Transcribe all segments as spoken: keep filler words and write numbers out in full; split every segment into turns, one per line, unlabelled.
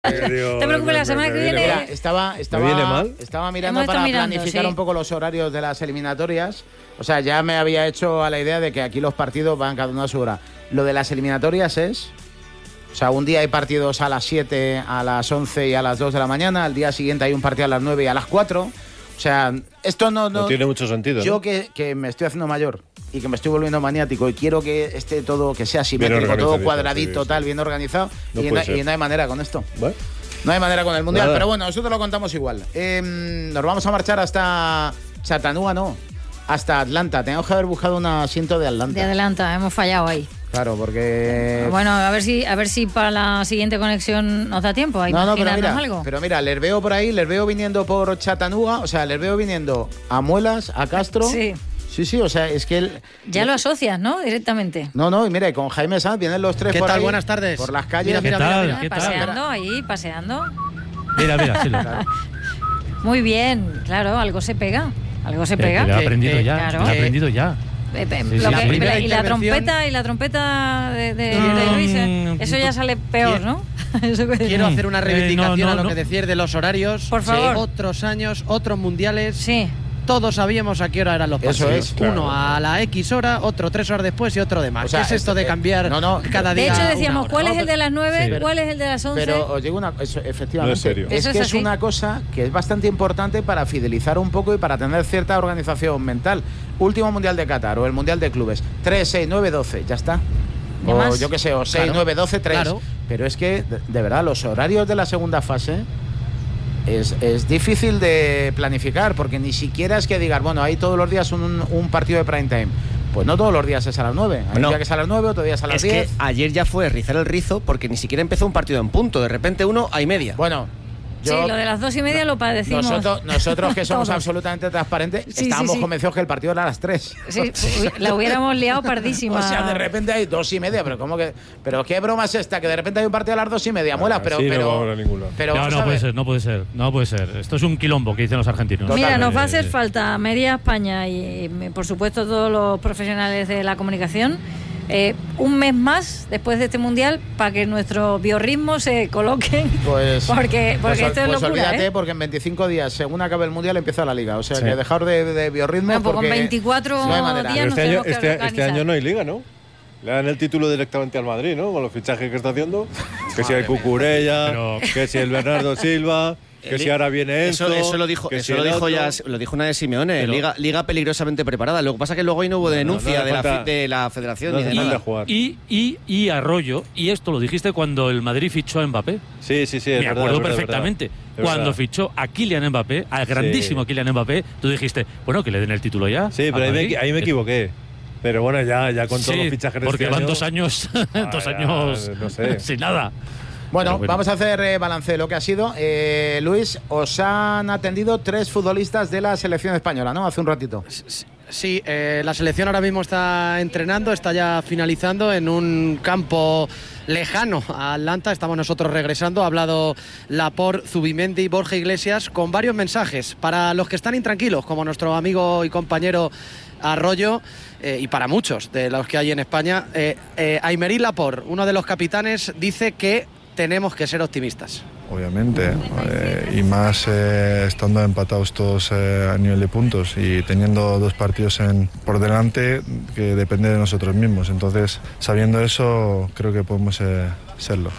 No te preocupes, la semana que viene...
Mira, estaba, estaba,
¿Me viene mal?
estaba mirando
Hemos
para
mirando,
planificar
sí.
un poco los horarios de las eliminatorias. O sea, ya me había hecho a la idea de que aquí los partidos van cada uno a su hora. Lo de las eliminatorias es... O sea, un día hay partidos a las siete, a las once y a las dos de la mañana. Al día siguiente hay un partido a las nueve y a las cuatro. O sea, esto no... No,
no tiene mucho sentido,
Yo
¿no?
que, que me estoy haciendo mayor y que me estoy volviendo maniático y quiero que esté todo, que sea simétrico, todo cuadradito,
sí,
tal,
sí.
bien organizado.
No
y,
puede
no, y
ser.
no hay manera con esto.
¿Vale?
No hay manera con el Mundial,
Nada.
pero bueno, nosotros lo contamos igual. Eh, nos vamos a marchar hasta Chattanooga, no, hasta Atlanta. Tenemos que haber buscado un asiento de Atlanta.
De adelanta, hemos fallado ahí.
Claro, porque...
Bueno, a ver si a ver si para la siguiente conexión nos da tiempo a
No, no, pero
imaginarnos
mira,
algo.
pero mira, les veo por ahí, les veo viniendo por Chattanooga, o sea, les veo viniendo a Muelas, a Castro.
Sí.
Sí, sí, o sea, es que él...
Ya lo asocias, ¿no? Directamente.
No, no, y mira, y con Jaime Sanz vienen los tres
¿Qué
por
tal?
ahí,
Buenas tardes.
por las calles.
Mira,
¿Qué
mira,
tal?
mira,
¿Qué tal?
Paseando ahí, paseando.
Mira, mira, sí, lo-
Muy bien, claro, algo se pega. Algo se
que-
pega.
que lo he
Que-
aprendido
que-
ya,
claro.
lo he
que-
aprendido ya.
Eh, eh,
Sí,
lo
sí,
que-
la primera
y la
intervención-
trompeta y la trompeta de, de, de Luis, eh, eso ya sale peor, ¿no? Eso que-
Quiero hacer una
Eh,
reivindicación
no, no,
a lo
no.
que decías de los horarios.
Por favor.
Otros años, otros mundiales.
Sí.
Todos sabíamos a qué hora eran los
Eso
partidos.
es,
claro.
Uno a la X hora, otro tres horas después y otro de más.
O sea,
¿Qué es esto de
eh,
cambiar
no, no,
cada
De
día?
hecho
una
decíamos,
hora?
¿cuál es
No,
el de las nueve?
Sí.
¿Cuál es el de las once?
Pero os digo una cosa, efectivamente,
No, en serio.
es
Eso
que
es
es
así.
una cosa que es bastante importante para fidelizar un poco y para tener cierta organización mental. Último Mundial de Qatar o el Mundial de Clubes, tres, seis, nueve, doce, ya está.
¿Y
O
más?
yo qué sé, o seis,
Claro,
nueve, doce, tres.
claro.
Pero es que, de, de verdad, los horarios de la segunda fase es, es difícil de planificar, porque ni siquiera es que digas, bueno, hay todos los días un, un partido de prime time. Pues no todos los días es a las nueve. Hay
Bueno,
un día que es a las nueve, otro día es a las
Es
diez.
que ayer ya fue rizar el rizo porque ni siquiera empezó un partido en punto. De repente uno a y media.
Bueno,
Sí,
yo...
lo de las dos y media lo padecimos.
Nosotros, nosotros que somos
Todos.
absolutamente transparentes,
Sí,
estábamos
sí, sí.
convencidos que el partido era a las tres.
Sí, uy, la hubiéramos liado pardísima.
O sea, de repente hay dos y media, pero ¿cómo que? ¿Pero qué broma es esta? Que de repente hay un partido a las dos y media, muela, pero...
sí, no
pero,
vamos a ningún lado.
pero
No,
vamos
no
a
puede
ver.
ser, no puede ser, no puede ser. Esto es un quilombo que dicen los argentinos.
Mira, nos va a hacer
Eh,
falta Media España y, y, por supuesto, todos los profesionales de la comunicación eh, un mes más después de este mundial para que nuestros biorritmos se coloquen.
Pues,
porque porque
pues,
esto es
pues
locura,
olvídate,
¿eh?
porque en veinticinco días, según acabe el mundial, empieza la liga. O sea,
Sí.
que dejar de, de biorritmo.
Bueno, pues con
porque
veinticuatro
no hay manera.
días
Pero
nos
este, año,
tenemos que
este, este
organizar.
año no hay liga, ¿no? Le dan el título directamente al Madrid, ¿no? Con los fichajes que está haciendo. Que si el Cucurella,
Pero-
que si el Bernardo Silva, que si ahora viene Enzo.
Eso, eso lo dijo,
que
eso
si
lo
el
dijo
otro.
ya, lo dijo una de Simeone,
Pero-
liga, liga peligrosamente preparada. Lo que pasa es que luego ahí no hubo
No,
denuncia
no, no
de, la,
falta-
fi- de la federación
no
ni de
hace falta
nada.
jugar.
Y, y, y Arroyo, y esto lo dijiste cuando el Madrid fichó a Mbappé.
Sí, sí, sí. Es
Me
verdad,
acuerdo
es verdad,
perfectamente.
es verdad. Es
Cuando
verdad.
fichó a Kylian Mbappé, al grandísimo Kylian Mbappé, tú dijiste, bueno, que le den el título ya.
Sí,
al
pero ahí me,
Madrid.
ahí me equivoqué. Pero bueno, ya, ya con todos
Sí,
los fichajes de
porque
este
van
año-
dos años, dos
Ah, ya,
años
no sé.
sin nada.
Bueno,
Pero bueno.
vamos a hacer eh, balance de lo que ha sido. Eh, Luis, os han atendido tres futbolistas de la selección española, ¿no? Hace un ratito.
Sí, eh, la selección ahora mismo está entrenando, está ya finalizando en un campo lejano a Atlanta. Estamos nosotros regresando. Ha hablado Laporte, Zubimendi, Borja Iglesias con varios mensajes para los que están intranquilos, como nuestro amigo y compañero Arroyo, eh, y para muchos de los que hay en España. Eh, eh, Aymeric Laporte, uno de los capitanes, dice que tenemos que ser optimistas.
Obviamente, eh, y más eh, estando empatados todos eh, a nivel de puntos y teniendo dos partidos en, por delante que depende de nosotros mismos. Entonces, sabiendo eso, creo que podemos eh, serlo.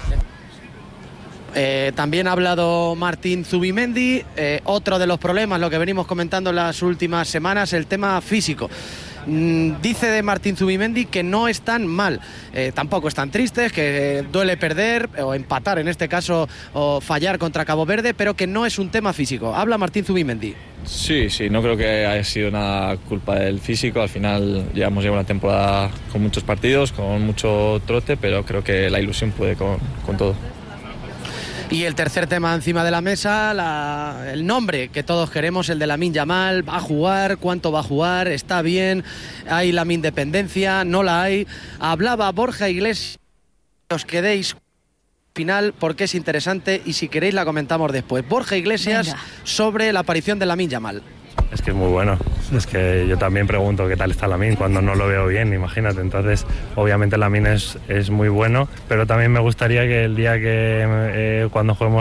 Eh, también ha hablado Martín Zubimendi, eh, otro de los problemas, lo que venimos comentando en las últimas semanas, el tema físico. Mm, dice de Martín Zubimendi que no están mal, eh, tampoco están tristes, que eh, duele perder o empatar en este caso o fallar contra Cabo Verde, pero que no es un tema físico. Habla Martín Zubimendi.
Sí, sí, no creo que haya sido nada culpa del físico. Al final llevamos ya una temporada con muchos partidos, con mucho trote, pero creo que la ilusión puede con, con todo.
Y el tercer tema encima de la mesa, la, el nombre que todos queremos, el de Lamine Yamal. ¿Va a jugar? ¿Cuánto va a jugar? ¿Está bien? ¿Hay la independencia? ¿No la hay? Hablaba Borja Iglesias. Os quedéis final porque es interesante y si queréis la comentamos después. Borja Iglesias
Venga.
sobre la aparición de Lamine Yamal.
Es que es muy bueno. Es que yo también pregunto qué tal está Lamine cuando no lo veo bien, imagínate. Entonces, obviamente Lamine es, es muy bueno, pero también me gustaría que el día que eh, cuando juguemos